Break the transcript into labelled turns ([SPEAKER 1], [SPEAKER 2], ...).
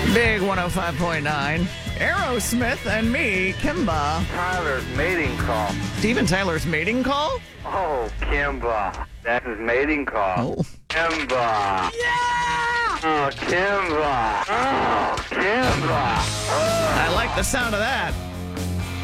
[SPEAKER 1] Big 105.9. Aerosmith and me, Kimba.
[SPEAKER 2] Tyler's mating call.
[SPEAKER 1] Steven Tyler's mating call?
[SPEAKER 2] Oh, Kimba. That's his mating call.
[SPEAKER 1] Oh.
[SPEAKER 2] Kimba.
[SPEAKER 1] Yeah!
[SPEAKER 2] Oh, Kimba. Oh, Kimba.
[SPEAKER 1] I like the sound of that.